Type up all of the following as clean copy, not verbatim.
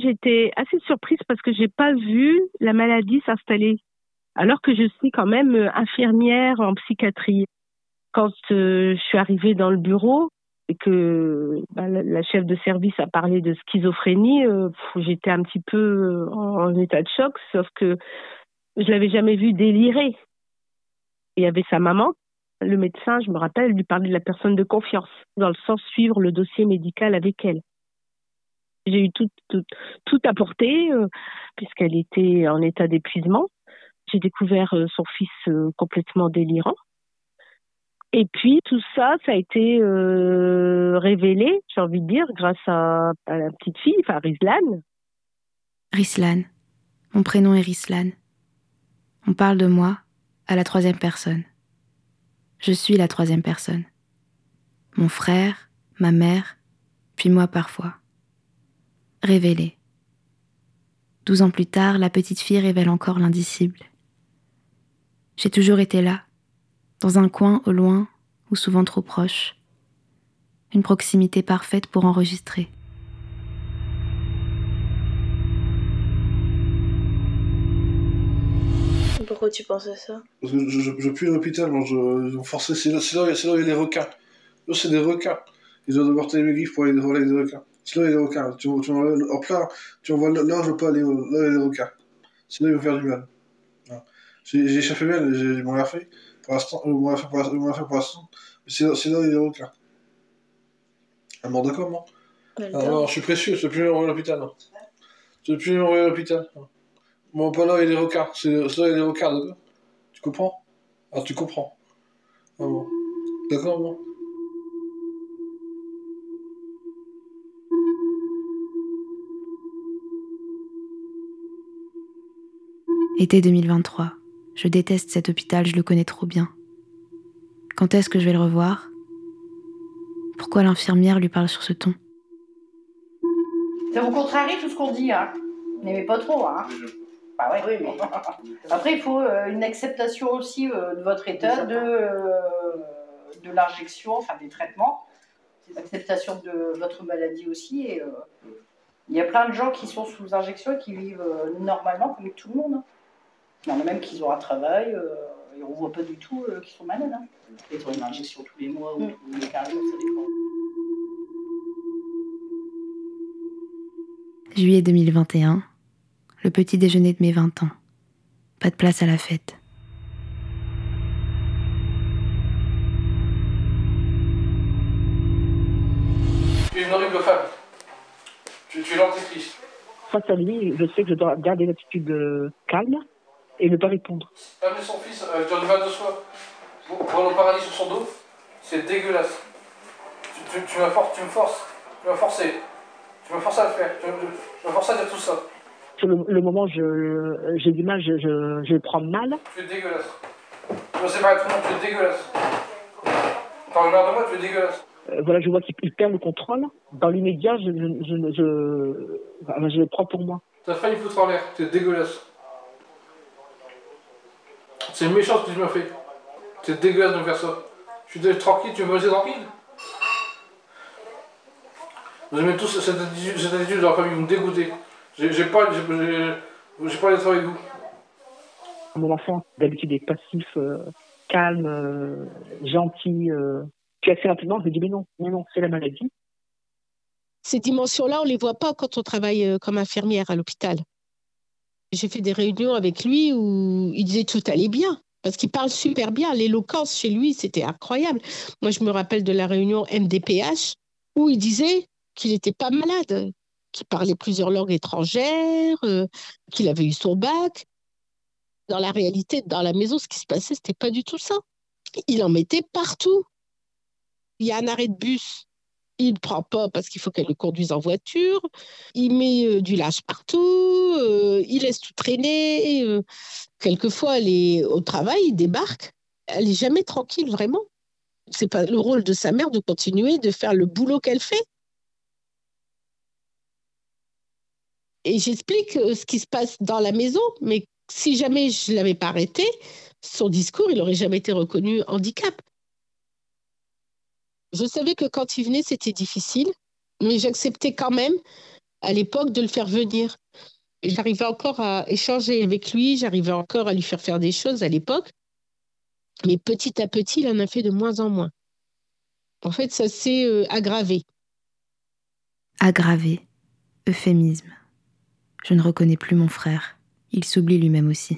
j'étais assez surprise parce que j'ai pas vu la maladie s'installer, alors que je suis quand même infirmière en psychiatrie. Quand je suis arrivée dans le bureau et que la chef de service a parlé de schizophrénie, j'étais un petit peu en état de choc, sauf que je l'avais jamais vu délirer. Il y avait sa maman, le médecin, je me rappelle, lui parlait de la personne de confiance, dans le sens suivre le dossier médical avec elle. J'ai eu tout apporté, puisqu'elle était en état d'épuisement. J'ai découvert son fils complètement délirant. Et puis tout ça, ça a été révélé, j'ai envie de dire, grâce à la petite fille, enfin Rislan. Rislan. Mon prénom est Rislan. On parle de moi à la 3e personne. Je suis la 3e personne. Mon frère, ma mère, puis moi parfois. Révélé. 12 ans plus tard, la petite fille révèle encore l'indicible. J'ai toujours été là, dans un coin au loin ou souvent trop proche. Une proximité parfaite pour enregistrer. Pourquoi tu penses à ça? Parce que je pue à l'hôpital, moi, ils ont forcé, c'est là où il y a les requins. Là, c'est des requins. Ils doivent devoir tailler mes gifs pour aller voler avec des requins. C'est là où il y a les requins. En plein, tu envoies là, je veux pas aller, là, il y a les requins. C'est là où ils vont faire du mal. Voilà. J'ai échappé bien, ils m'ont rien fait. Pour l'instant, ils m'ont rien fait pour l'instant. Mais c'est là où il y a les requins. Ah, bon, d'accord, moi. Alors, je suis précieux, je ne peux plus m'envoyer à l'hôpital. Non. Je ne peux plus m'envoyer à l'hôpital. Non. Bon, pas là, il y a les requins. C'est là où il y a les requins, d'accord? Tu comprends? Ah, tu comprends. Ah bon. D'accord, bon. Été 2023. Je déteste cet hôpital, je le connais trop bien. Quand est-ce que je vais le revoir? Pourquoi l'infirmière lui parle sur ce ton? Ça vous contrarie tout ce qu'on dit, hein? N'aimez pas trop, hein? Bah ouais, oui, mais après il faut une acceptation aussi de votre état, de l'injection, enfin des traitements, l'acceptation de votre maladie aussi. Et il y a plein de gens qui sont sous injection et qui vivent normalement comme tout le monde. Hein. Il y en a même qui ont un travail et on voit pas du tout qu'ils sont malades. Hein. Ils ont une injection tous les mois ou tous les 15 jours, ça dépend. Juillet 2021, le petit déjeuner de mes 20 ans. Pas de place à la fête. Tu es une horrible femme. Tu es l'antéchrist. Face à lui, je sais que je dois garder l'attitude calme et ne pas répondre. Amener son fils avec du mal de soi pour aller au paradis sur son dos, c'est dégueulasse. Tu m'as forcé. Tu m'as forcé à le faire. Tu m'as forcé à dire tout ça. Sur le moment, j'ai du mal, je prends mal. Tu es dégueulasse. Tu vas séparer tout le monde, tu es dégueulasse. T'en as marre de moi, tu es dégueulasse. Voilà, je vois qu'il perd le contrôle. Dans l'immédiat, je le prends pour moi. T'as failli me foutre en l'air, tu es dégueulasse. C'est méchant ce que tu m'as fait. C'est dégueulasse de me faire ça. Je suis tranquille, tu veux me laisser tranquille? Vous aimez tous cette attitude de la famille, vous me dégoûtez. J'ai pas envie d'être avec vous. Mon enfant, d'habitude, est passif, calme, gentil. Puis assez rapidement, je me dis, mais non, c'est la maladie. Ces dimensions-là, on ne les voit pas quand on travaille comme infirmière à l'hôpital. J'ai fait des réunions avec lui où il disait tout allait bien, parce qu'il parle super bien. L'éloquence chez lui, c'était incroyable. Moi, je me rappelle de la réunion MDPH où il disait qu'il n'était pas malade, qu'il parlait plusieurs langues étrangères, qu'il avait eu son bac. Dans la réalité, dans la maison, ce qui se passait, ce n'était pas du tout ça. Il en mettait partout. Il y a un arrêt de bus. Il ne prend pas parce qu'il faut qu'elle le conduise en voiture. Il met du linge partout. Il laisse tout traîner. Quelquefois, elle est au travail, il débarque. Elle n'est jamais tranquille, vraiment. Ce n'est pas le rôle de sa mère de continuer de faire le boulot qu'elle fait. Et j'explique ce qui se passe dans la maison, mais si jamais je ne l'avais pas arrêté, son discours, il n'aurait jamais été reconnu handicap. Je savais que quand il venait, c'était difficile, mais j'acceptais quand même à l'époque de le faire venir. J'arrivais encore à échanger avec lui, j'arrivais encore à lui faire des choses à l'époque. Mais petit à petit, il en a fait de moins en moins. En fait, ça s'est aggravé. Aggravé, euphémisme. Je ne reconnais plus mon frère. Il s'oublie lui-même aussi.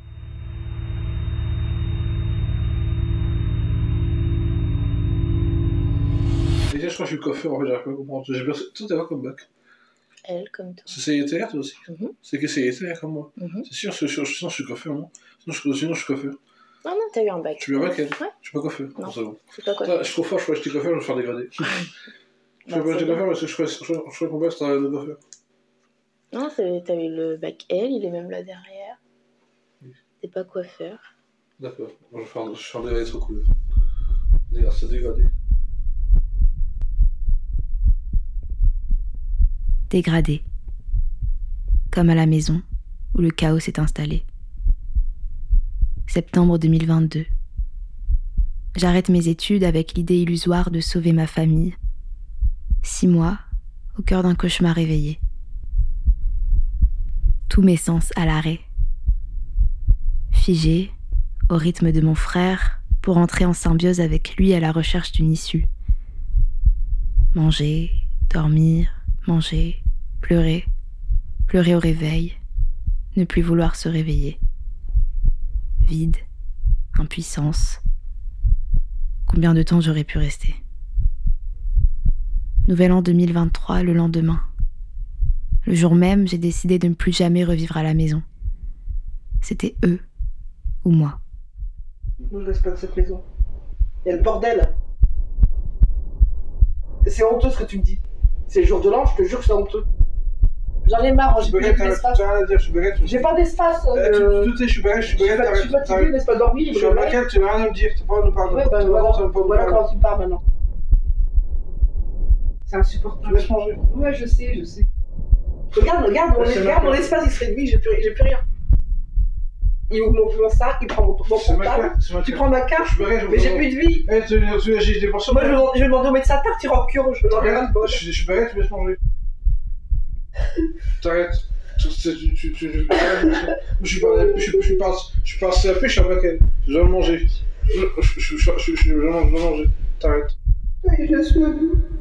Déjà, je crois que je suis coiffeur, en fait, j'arrive pas à comprendre. Toi, t'as quoi comme bac? Elle, comme toi. C'est CITR, toi aussi? C'est que CITR comme moi. C'est sûr, sinon je suis coiffeur, non? Sinon je suis coiffeur. Non, non, t'as eu un bac. Tu as eu un bac, elle? Ouais. Je suis pas coiffeur. Non, c'est bon. c'est pas coiffeur. Je suis trop fort, je crois que j'étais coiffeur, je vais me faire dégrader. Je suis pas coiffeur parce que je crois qu'on bac, c'est un de coiffeur. Non, t'as eu le bac L, il est même là derrière. Oui. T'es pas coiffeur. D'accord. Moi, je vais faire un dégradé trop cool. C'est dégradé. Dégradé. Comme à la maison où le chaos s'est installé. Septembre 2022. J'arrête mes études avec l'idée illusoire de sauver ma famille. 6 mois, au cœur d'un cauchemar éveillé. Tous mes sens à l'arrêt. Figé, au rythme de mon frère, pour entrer en symbiose avec lui à la recherche d'une issue. Manger, dormir, manger, pleurer au réveil, ne plus vouloir se réveiller. Vide, impuissance. Combien de temps j'aurais pu rester? Nouvel an 2023, le lendemain. Le jour même, j'ai décidé de ne plus jamais revivre à la maison. C'était eux ou moi. Moi, je reste pas dans cette maison. Il y a le bordel. C'est honteux ce que tu me dis. C'est le jour de l'an, je te jure que c'est honteux. J'en ai marre, j'ai plus d'espace. J'ai pas d'espace. Je suis baguette, Je suis fatigué, laisse pas dormir. Je suis un baguette, tu n'as rien à me dire, tu pas à nous parler. Ouais, voilà comment tu me parles maintenant. C'est insupportable. Tu laisses manger. Ouais, je sais. Regarde, mon espace il se réduit, j'ai plus rien. Il ouvre mon sac, il prend mon portable, tu prends ma carte, mais j'ai plus de vie. J'ai des morceaux. Moi je vais demander au médecin de tarte, il rend cure, je n'en ai rien de bon. Je suis baguette, tu laisses manger. T'arrêtes. Je suis pas CAP, je suis un baguette. Je dois le manger. Je dois manger. T'arrêtes. Je suis